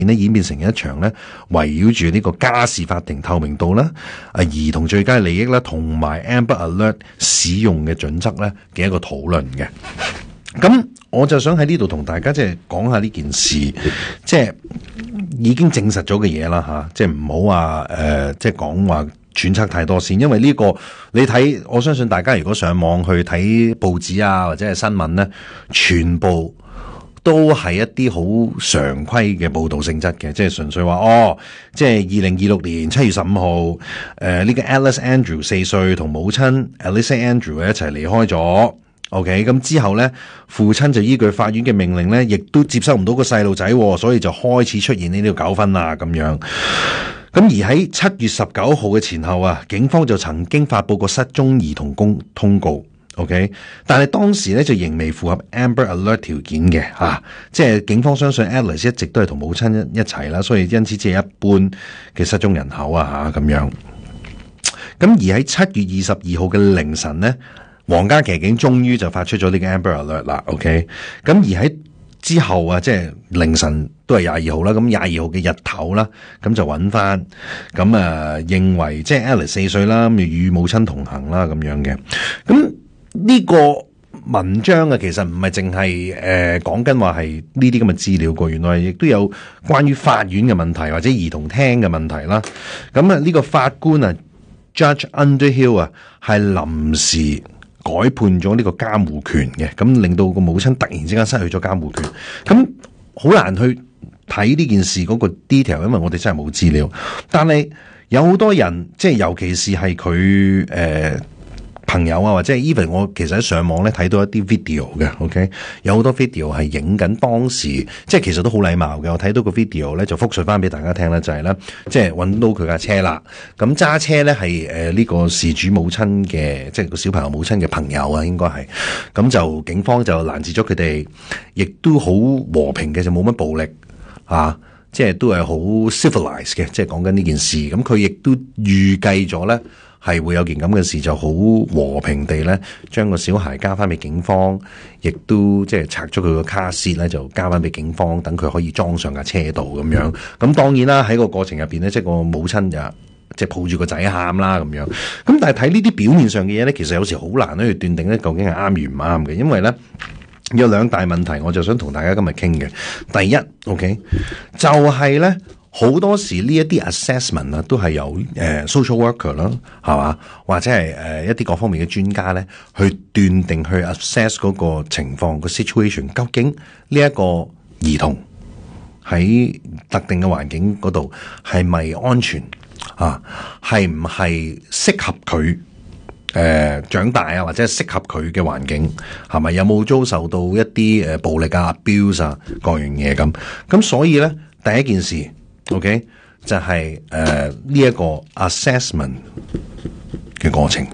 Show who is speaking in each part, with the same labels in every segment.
Speaker 1: 呢演變成一場咧圍繞住呢個家事法庭透明度啦、兒童最佳利益啦，同埋 Amber Alert 使用嘅準則咧嘅一個討論嘅。咁我就想喺呢度同大家即係講下呢件事，即係已經證實咗嘅嘢啦吓，即係唔好話即係講話揣測太多先，因為呢個你睇，我相信大家如果上網去睇報紙啊或者係新聞咧，全部都係一啲好常規嘅報道性質嘅，即係純粹話即係2026年7月15號，呢個 Alice Andrew 4歲同母親 Alyssa Andrew 一齊離開咗。OK， 咁之後咧，父親就依據法院嘅命令咧，亦都接收唔到個細路仔，所以就開始出現呢啲糾紛啦咁樣。咁而喺7月19號嘅前後啊，警方就曾經發佈過失蹤兒童通告。OK， 但係當時咧就仍未符合 Amber Alert 條件嘅即係警方相信 Alice 一直都係同母親一齊啦，所以因此只係一般嘅失蹤人口咁樣。咁而喺7月22號嘅凌晨咧，皇家騎警終於就發出咗呢個 Amber Alert 啦 ，OK， 咁而喺之後即係凌晨都係22號啦，咁22號嘅日頭啦，咁就揾翻，咁認為即係 Alice 4歲啦，咁與母親同行啦咁樣嘅。咁呢個文章其實唔係淨係講緊話係呢啲咁嘅資料過，原來亦都有關於法院嘅問題或者兒童廳嘅問題啦。咁呢個法官Judge Underhill 係臨時改判咗呢個監護權嘅，咁令到個母親突然之間失去咗監護權，咁好難去睇呢件事嗰個 detail， 因為我哋真係冇資料。但係有好多人，即係尤其是係佢朋友或者 even 我其實喺上網咧睇到一啲 video 嘅 ，OK， 有好多 video 係影緊當時，即係其實都好禮貌嘅。我睇到個 video 咧就複述翻俾大家聽啦，就係咧，即係揾到佢架車啦。咁揸車咧係呢個事主母親嘅，即係個小朋友母親嘅朋友啊，應該係。咁就警方就攔截咗佢哋，亦都好和平嘅，就冇乜暴力即係都係好 civilized 嘅，即係講緊呢件事。咁佢亦都預計咗咧，係會有件咁嘅事，就好和平地咧，將個小孩交翻俾警方，亦都即係拆咗佢個卡士咧，就交翻俾警方，等佢可以裝上架車度咁樣。咁當然啦，喺個過程入邊咧，即係個母親就即係抱住個仔喊啦咁樣。咁但係睇呢啲表面上嘅嘢咧，其實有時好難去斷定咧，究竟係啱與唔啱嘅，因為咧有兩大問題，我就想同大家今日傾嘅。第一 ，OK， 就係咧。好多時呢一啲 assessment 都係由social worker 啦，係嘛，或者係一啲各方面嘅專家咧，去斷定去 assess 嗰個情況個 situation， 究竟呢一個兒童喺特定嘅環境嗰度係咪安全係唔係適合佢長大啊，或者係適合佢嘅環境，係咪有冇遭受到一啲暴力abuse 各樣嘢咁，所以咧第一件事。OK， 就係呢一個 assessment 嘅過程，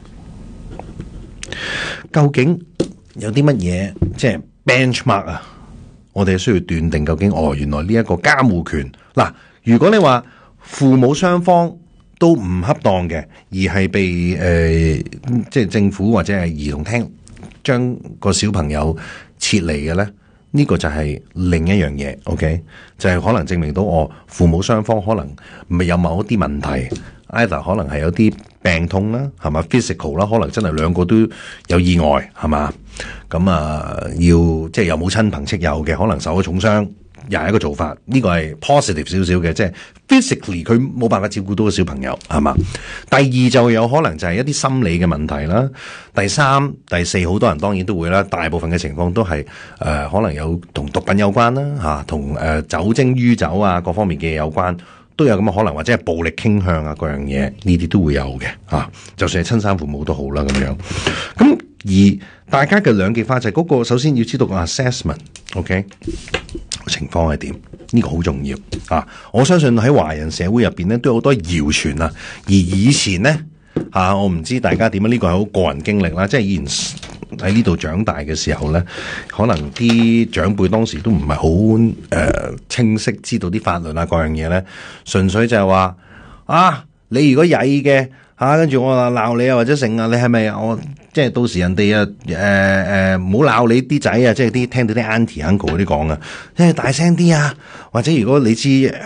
Speaker 1: 究竟有啲乜嘢即係 benchmark 我哋需要斷定究竟原來呢一個監護權嗱，如果你話父母雙方都唔恰當嘅，而係被即係政府或者係兒童廳將個小朋友撤離嘅咧。呢個就係另一樣嘢 ，OK， 就係可能證明到父母雙方可能咪有某一啲問題 ，either 可能係有啲病痛啦，係嘛 ，physical 啦，可能真係兩個都有意外，係嘛，咁要即係有冇親朋戚友嘅，可能受咗重傷，又係一個做法，呢個係 positive 少少嘅，即係 physically 佢冇辦法照顧到個小朋友，係嘛。第二就有可能就係一啲心理嘅問題啦。第三、第四好多人當然都會啦，大部分嘅情況都係可能有同毒品有關啦，同酒精酗酒啊各方面嘅嘢有關，都有咁嘅可能，或者係暴力傾向啊各樣嘢，呢啲都會有嘅，就算係親生父母都好啦咁樣。咁而大家嘅兩極化就係嗰個，首先要知道個 assessment，OK，情況係點？呢個好重要我相信喺華人社會入邊咧，都有好多謠傳啊。而以前咧我唔知大家點樣，呢個係好個人經歷啦。即係以前喺呢度長大嘅時候咧，可能啲長輩當時都唔係好清晰知道啲法律啊各樣嘢咧，純粹就係話你如果曳嘅跟住我鬧你啊或者成啊，你係咪即係到時人哋唔好鬧你啲仔啊，即係啲聽到啲 auntie uncle 嗰啲講啊，即係大聲啲啊，或者如果你知